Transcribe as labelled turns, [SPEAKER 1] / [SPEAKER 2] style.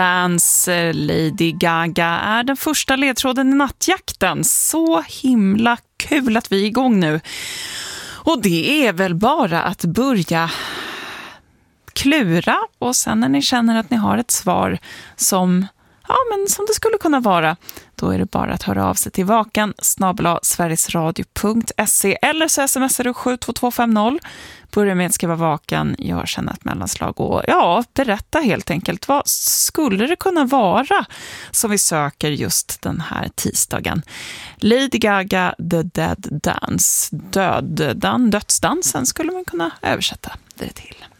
[SPEAKER 1] Dance, Lady Gaga är den första ledtråden i nattjakten. Så himla kul att vi är igång nu. Och det är väl bara att börja klura, och sen när ni känner att ni har ett svar som det skulle kunna vara, då är det bara att höra av sig till vakan@sverigesradio.se eller så smsar du 72250. Börja med att skriva vakan, gör sen ett mellanslag och berätta helt enkelt. Vad skulle det kunna vara som vi söker just den här tisdagen? Lady Gaga, The Dead Dance. Dödsdansen skulle man kunna översätta det till.